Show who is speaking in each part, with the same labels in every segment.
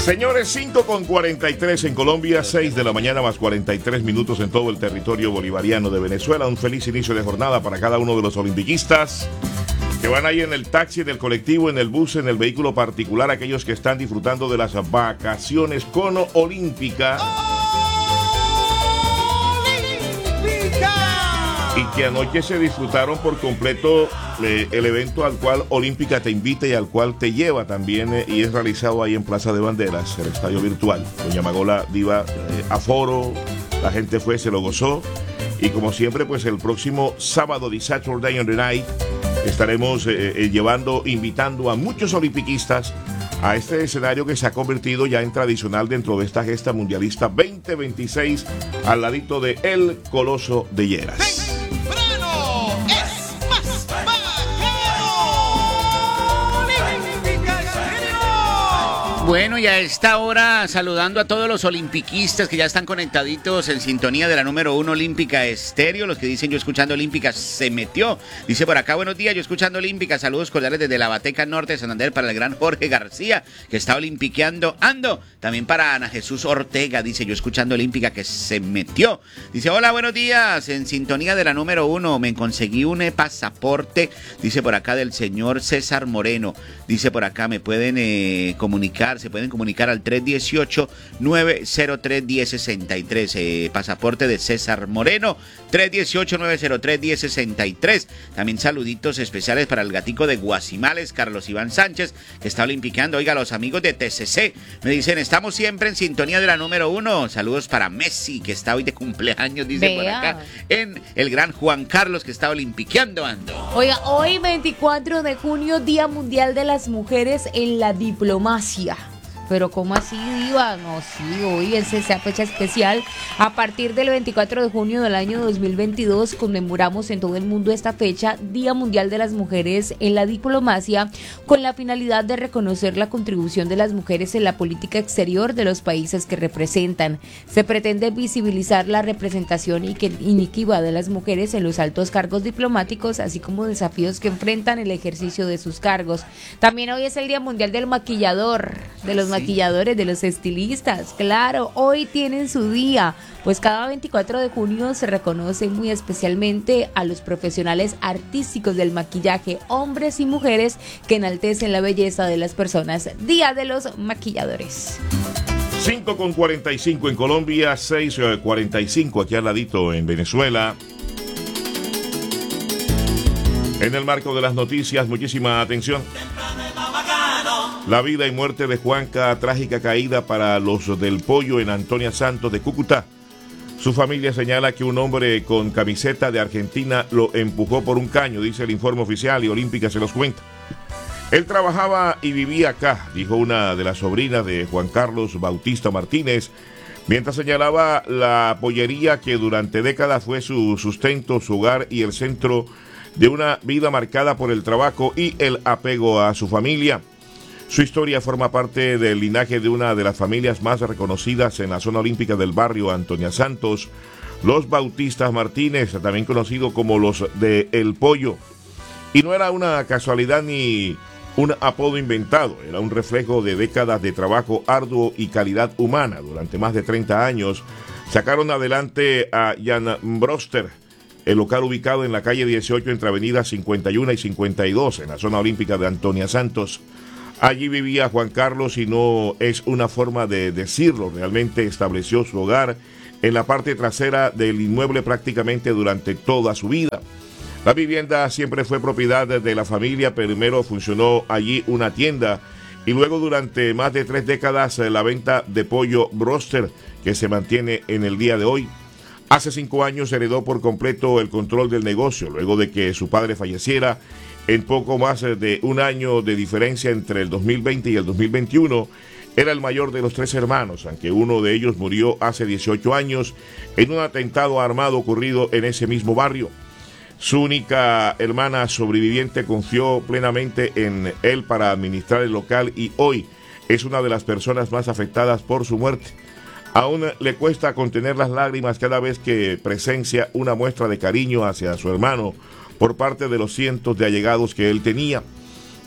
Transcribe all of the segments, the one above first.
Speaker 1: Señores, 5:43 en Colombia, 6 de la mañana más 43 minutos en todo el territorio bolivariano de Venezuela. Un feliz inicio de jornada para cada uno de los olimpiquistas que van ahí en el taxi, en el colectivo, en el bus, en el vehículo particular, aquellos que están disfrutando de las vacaciones cono olímpica. Y que anoche se disfrutaron por completo el evento al cual Olímpica te invita y al cual te lleva también, y es realizado ahí en Plaza de Banderas, el estadio virtual. Doña Magola Diva, aforo, la gente fue, se lo gozó. Y como siempre, pues el próximo sábado de Saturday on the Night estaremos invitando a muchos olimpiquistas a este escenario que se ha convertido ya en tradicional dentro de esta gesta mundialista 2026 al ladito de El Coloso de Lleras.
Speaker 2: Bueno, y a esta hora saludando a todos los olimpiquistas que ya están conectaditos en sintonía de la número 1 Olímpica Estéreo. Los que dicen yo escuchando Olímpica se metió. Dice por acá, buenos días, yo escuchando Olímpica. Saludos cordiales desde la Bateca Norte de Santander para el gran Jorge García, que está olimpiqueando. Ando. También para Ana Jesús Ortega, dice yo escuchando Olímpica que se metió. Dice, hola, buenos días, en sintonía de la número 1. Me conseguí un pasaporte, dice por acá del señor César Moreno. Dice por acá, me pueden comunicar. Se pueden comunicar al 318-903-1063. Pasaporte de César Moreno, 318-903-1063. También saluditos especiales para el gatico de Guasimales, Carlos Iván Sánchez, que está olimpiqueando. Oiga, los amigos de TCC me dicen, estamos siempre en sintonía de la número 1. Saludos para Messi, que está hoy de cumpleaños, dice por acá. En el gran Juan Carlos, que está olimpiqueando, ando.
Speaker 3: Oiga, hoy 24 de junio, Día Mundial de las Mujeres en la Diplomacia. Pero ¿cómo así, Diva? No, sí, hoy es esa fecha especial. A partir del 24 de junio del año 2022 conmemoramos en todo el mundo esta fecha, Día Mundial de las Mujeres en la Diplomacia, con la finalidad de reconocer la contribución de las mujeres en la política exterior de los países que representan. Se pretende visibilizar la representación inequívoca de las mujeres en los altos cargos diplomáticos, así como desafíos que enfrentan el ejercicio de sus cargos. También hoy es el Día Mundial del Maquillador, de los maquilladores, de los estilistas. Claro, hoy tienen su día, pues cada 24 de junio se reconoce muy especialmente a los profesionales artísticos del maquillaje, hombres y mujeres que enaltecen la belleza de las personas. Día de los maquilladores.
Speaker 1: 5:45 en Colombia, 6:45 aquí al ladito en Venezuela. En el marco de las noticias, muchísima atención. La vida y muerte de Juanca, trágica caída para los del Pollo en Antonia Santos de Cúcuta. Su familia señala que un hombre con camiseta de Argentina lo empujó por un caño, dice el informe oficial, y Olímpica se los cuenta. Él trabajaba y vivía acá, dijo una de las sobrinas de Juan Carlos Bautista Martínez, mientras señalaba la pollería que durante décadas fue su sustento, su hogar y el centro de una vida marcada por el trabajo y el apego a su familia. Su historia forma parte del linaje de una de las familias más reconocidas en la zona olímpica del barrio Antonia Santos, los Bautistas Martínez, también conocidos como los de El Pollo. Y no era una casualidad ni un apodo inventado, era un reflejo de décadas de trabajo arduo y calidad humana. Durante más de 30 años sacaron adelante a Jan Broster, el local ubicado en la calle 18 entre avenidas 51 y 52 en la zona olímpica de Antonia Santos. Allí vivía Juan Carlos y no es una forma de decirlo, realmente estableció su hogar en la parte trasera del inmueble prácticamente durante toda su vida. La vivienda siempre fue propiedad de la familia, primero funcionó allí una tienda y luego durante más de 3 décadas la venta de pollo Broster, que se mantiene en el día de hoy. Hace 5 años heredó por completo el control del negocio, luego de que su padre falleciera. En poco más de un año de diferencia entre el 2020 y el 2021, era el mayor de los 3 hermanos, aunque uno de ellos murió hace 18 años en un atentado armado ocurrido en ese mismo barrio. Su única hermana sobreviviente confió plenamente en él para administrar el local y hoy es una de las personas más afectadas por su muerte. Aún le cuesta contener las lágrimas cada vez que presencia una muestra de cariño hacia su hermano por parte de los cientos de allegados que él tenía.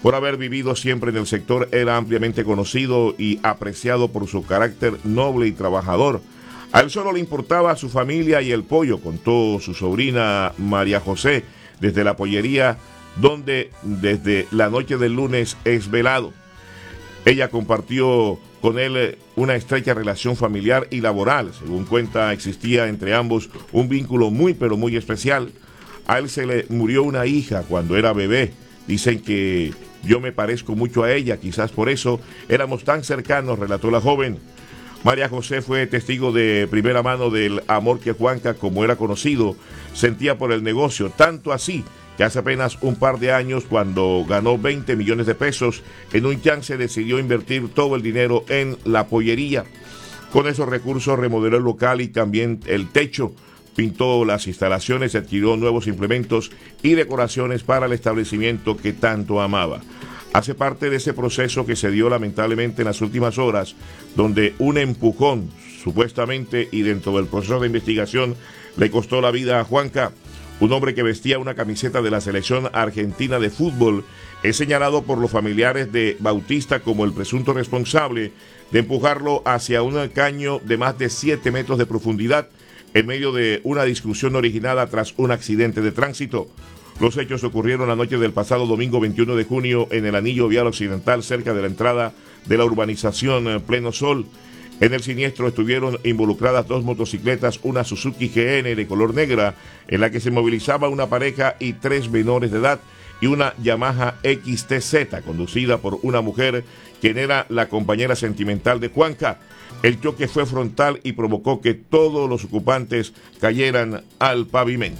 Speaker 1: Por haber vivido siempre en el sector, era ampliamente conocido y apreciado por su carácter noble y trabajador. A él solo le importaba su familia y el pollo, contó su sobrina María José, desde la pollería, donde desde la noche del lunes es velado. Ella compartió con él una estrecha relación familiar y laboral. Según cuenta, existía entre ambos un vínculo muy pero muy especial. A él se le murió una hija cuando era bebé. Dicen que yo me parezco mucho a ella, quizás por eso éramos tan cercanos, relató la joven. María José fue testigo de primera mano del amor que Juanca, como era conocido, sentía por el negocio, tanto así que hace apenas un par de años, cuando ganó 20 millones de pesos, en un chance decidió invertir todo el dinero en la pollería. Con esos recursos remodeló el local y también el techo, pintó las instalaciones, adquirió nuevos implementos y decoraciones para el establecimiento que tanto amaba. Hace parte de ese proceso que se dio lamentablemente en las últimas horas, donde un empujón, supuestamente, y dentro del proceso de investigación, le costó la vida a Juanca. Un hombre que vestía una camiseta de la selección argentina de fútbol es señalado por los familiares de Bautista como el presunto responsable de empujarlo hacia un caño de más de 7 metros de profundidad en medio de una discusión originada tras un accidente de tránsito. Los hechos ocurrieron la noche del pasado domingo 21 de junio en el anillo vial occidental cerca de la entrada de la urbanización Pleno Sol. En el siniestro estuvieron involucradas 2 motocicletas, una Suzuki GN de color negra, en la que se movilizaba una pareja y 3 menores de edad, y una Yamaha XTZ, conducida por una mujer, quien era la compañera sentimental de Juanca. El choque fue frontal y provocó que todos los ocupantes cayeran al pavimento.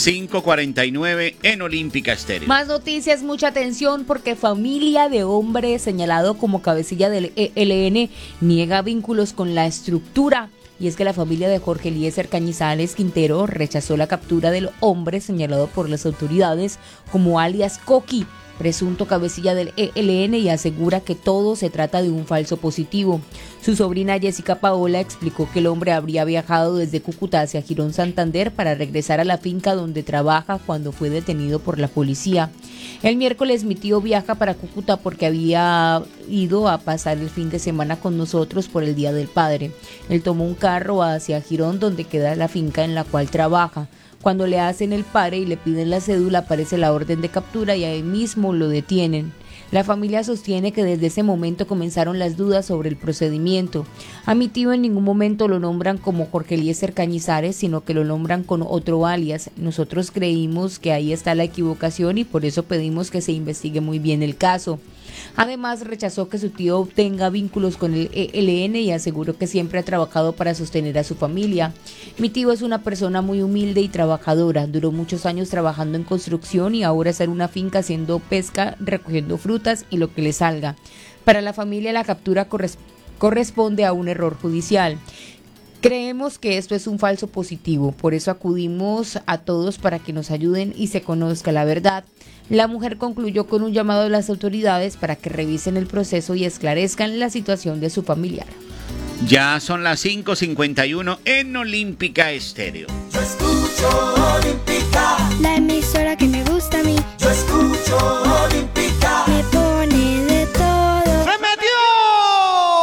Speaker 2: 5:49 en Olímpica Estéreo.
Speaker 3: Más noticias, mucha atención, porque familia de hombre señalado como cabecilla del ELN niega vínculos con la estructura. Y es que la familia de Jorge Eliezer Cañizales Quintero rechazó la captura del hombre señalado por las autoridades como alias Coqui, presunto cabecilla del ELN, y asegura que todo se trata de un falso positivo. Su sobrina Jessica Paola explicó que el hombre habría viajado desde Cúcuta hacia Girón Santander para regresar a la finca donde trabaja cuando fue detenido por la policía. El miércoles mi tío viaja para Cúcuta porque había ido a pasar el fin de semana con nosotros por el Día del Padre. Él tomó un carro hacia Girón, donde queda la finca en la cual trabaja. Cuando le hacen el pare y le piden la cédula, aparece la orden de captura y ahí mismo lo detienen. La familia sostiene que desde ese momento comenzaron las dudas sobre el procedimiento. A mi tío en ningún momento lo nombran como Jorge Eliezer Cañizares, sino que lo nombran con otro alias. Nosotros creímos que ahí está la equivocación y por eso pedimos que se investigue muy bien el caso. Además, rechazó que su tío tenga vínculos con el ELN y aseguró que siempre ha trabajado para sostener a su familia. Mi tío es una persona muy humilde y trabajadora. Duró muchos años trabajando en construcción y ahora está en una finca haciendo pesca, recogiendo frutas y lo que le salga. Para la familia, la captura corresponde a un error judicial. Creemos que esto es un falso positivo, por eso acudimos a todos para que nos ayuden y se conozca la verdad. La mujer concluyó con un llamado a las autoridades para que revisen el proceso y esclarezcan la situación de su familiar.
Speaker 2: Ya son las 5:51 en Olímpica Estéreo.
Speaker 4: Yo escucho Olímpica, la emisora que